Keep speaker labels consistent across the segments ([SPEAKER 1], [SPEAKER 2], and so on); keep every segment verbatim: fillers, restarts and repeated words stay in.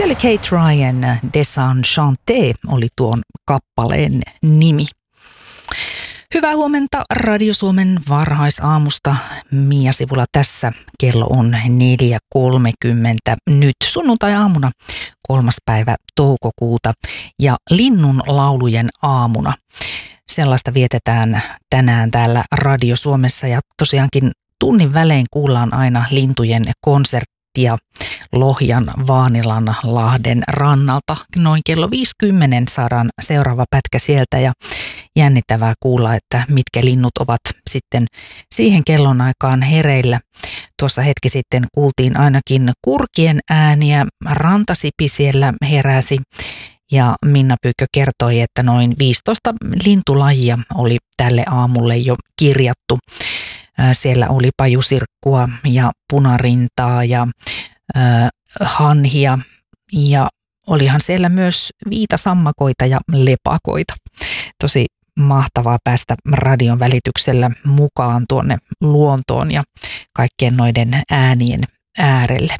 [SPEAKER 1] Se oli Kate Ryan, Desenchanté oli tuon kappaleen nimi. Hyvää huomenta Radio Suomen varhaisaamusta. Mia Sivula tässä. Kello on neljä kolmekymmentä nyt sunnuntai-aamuna kolmas päivä toukokuuta ja linnun laulujen aamuna. Sellaista vietetään tänään täällä Radio Suomessa ja tosiaankin tunnin välein kuullaan aina lintujen konserttia Lohjan Vaanilan lahden rannalta. Noin kello viisikymmentä saadaan seuraava pätkä sieltä ja jännittävää kuulla, että mitkä linnut ovat sitten siihen kellonaikaan hereillä. Tuossa hetki sitten kuultiin ainakin kurkien ääniä, rantasipi siellä heräsi ja Minna Pyykkö kertoi, että noin viisitoista lintulajia oli tälle aamulle jo kirjattu. Siellä oli pajusirkkua ja punarintaa ja äh, hanhia ja olihan siellä myös viitasammakoita ja lepakoita. Tosi mahtavaa päästä radion välityksellä mukaan tuonne luontoon ja kaikkien noiden äänien äärelle.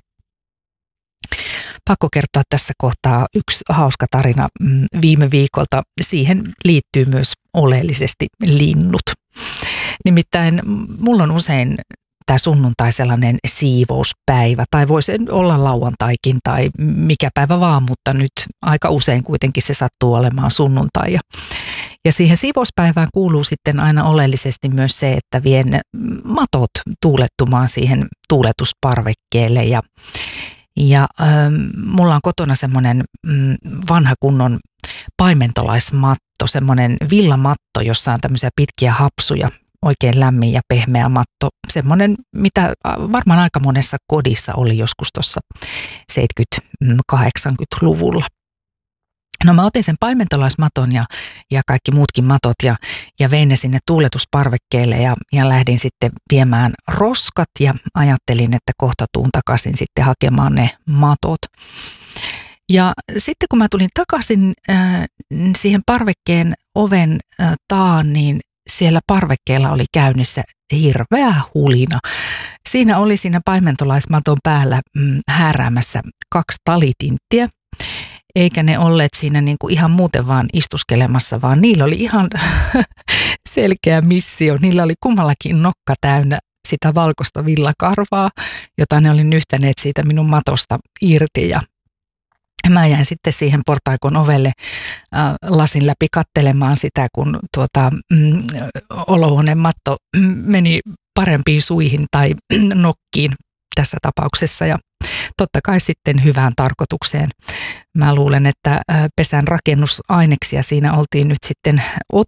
[SPEAKER 1] Pakko kertoa tässä kohtaa yksi hauska tarina viime viikolta. Siihen liittyy myös oleellisesti linnut. Nimittäin mulla on usein tämä sunnuntai sellainen siivouspäivä, tai voisi olla lauantaikin tai mikä päivä vaan, mutta nyt aika usein kuitenkin se sattuu olemaan sunnuntai. Ja, ja siihen siivouspäivään kuuluu sitten aina oleellisesti myös se, että vien matot tuulettumaan siihen tuuletusparvekkeelle. Ja, ja ähm, mulla on kotona semmoinen mm, vanha kunnon paimentolaismatto, semmoinen villamatto, jossa on tämmöisiä pitkiä hapsuja. Oikein lämmin ja pehmeä matto, semmoinen, mitä varmaan aika monessa kodissa oli joskus tuossa seitsemänkymmentä-kahdeksankymmentäluvulla. No mä otin sen paimentolaismaton ja, ja kaikki muutkin matot ja, ja vein ne sinne tuuletusparvekkeelle ja, ja lähdin sitten viemään roskat ja ajattelin, että kohta tuun takaisin sitten hakemaan ne matot. Ja sitten kun mä tulin takaisin äh, siihen parvekkeen oven äh, taan, niin siellä parvekkeella oli käynnissä hirveä hulina. Siinä oli siinä paimentolaismaton päällä mm, hääräämässä kaksi talitinttiä, eikä ne olleet siinä niinku ihan muuten vaan istuskelemassa, vaan niillä oli ihan selkeä missio. Niillä oli kummallakin nokka täynnä sitä valkoista villakarvaa, jota ne oli nyhtäneet siitä minun matosta irti ja mä jäin sitten siihen portaikon ovelle äh, lasin läpi kattelemaan sitä, kun tuota, mm, olohuoneen matto meni parempiin suihin tai nokkiin tässä tapauksessa. Ja totta kai sitten hyvään tarkoitukseen. Mä luulen, että äh, pesän rakennusaineksia siinä oltiin nyt sitten